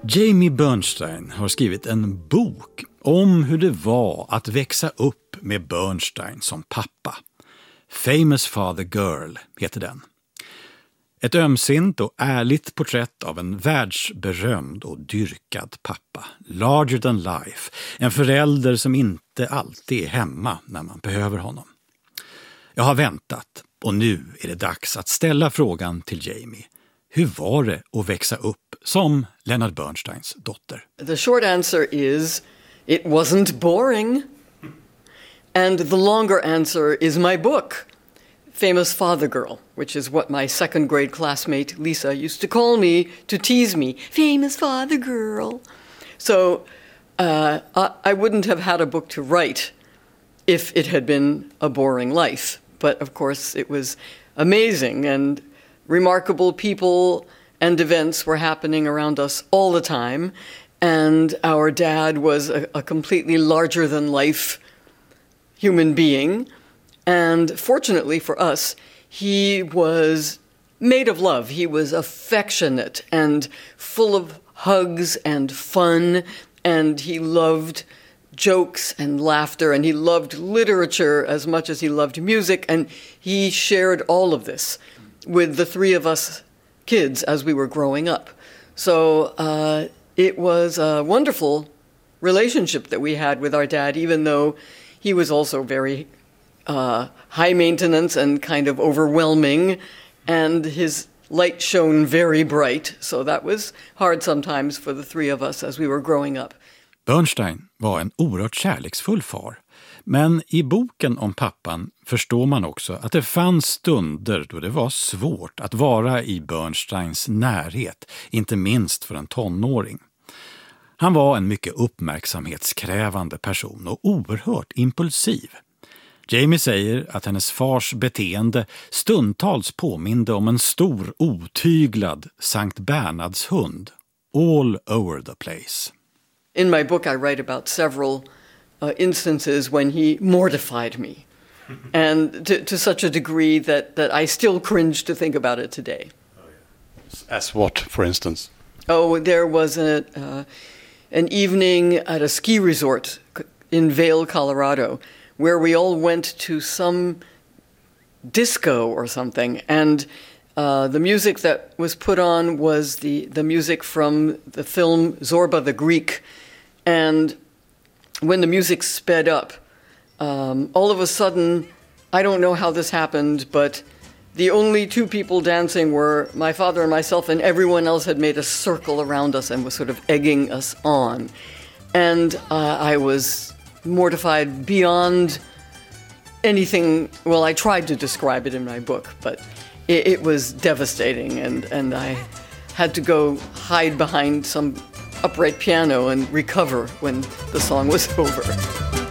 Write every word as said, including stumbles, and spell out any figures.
Jamie Bernstein har skrivit en bok om hur det var att växa upp med Bernstein som pappa. Famous Father Girl heter den. Ett ömsint och ärligt porträtt av en världsberömd och dyrkad pappa. Larger than life. En förälder som inte alltid är hemma när man behöver honom. Jag har väntat och nu är det dags att ställa frågan till Jamie. Hur var det att växa upp som Leonard Bernsteins dotter? The short answer is it wasn't boring. And the longer answer is my book, Famous Father Girl, which is what my second grade classmate Lisa used to call me to tease me. Famous Father Girl. So uh, I, I wouldn't have had a book to write if it had been a boring life. But of course it was amazing, and remarkable people and events were happening around us all the time. And our dad was a, a completely larger-than-life human being. And fortunately for us, he was made of love. He was affectionate and full of hugs and fun. And he loved jokes and laughter. And he loved literature as much as he loved music. And he shared all of this with the three of us kids as we were growing up. So uh, it was a wonderful relationship that we had with our dad, even though he was also very uh, high maintenance and kind of overwhelming, and his light shone very bright. So that was hard sometimes for the three of us as we were growing up. Bernstein var en oerhört kärleksfull far. Men i boken om pappan förstår man också att det fanns stunder då det var svårt att vara i Bernsteins närhet, inte minst för en tonåring. Han var en mycket uppmärksamhetskrävande person och oerhört impulsiv. Jamie säger att hennes fars beteende stundtals påminde om en stor otyglad Sankt Bernards hund, all over the place. In my book I write about several Uh, instances when he mortified me, and to, to such a degree that, that I still cringe to think about it today. As what, for instance? Oh, there was a, uh, an evening at a ski resort in Vail, Colorado, where we all went to some disco or something, and uh, the music that was put on was the, the music from the film Zorba the Greek, and when the music sped up, um, all of a sudden, I don't know how this happened, but the only two people dancing were my father and myself, and everyone else had made a circle around us and was sort of egging us on. And uh, I was mortified beyond anything. Well, I tried to describe it in my book, but it, it was devastating, and, and I had to go hide behind some upright piano and recover when the song was over.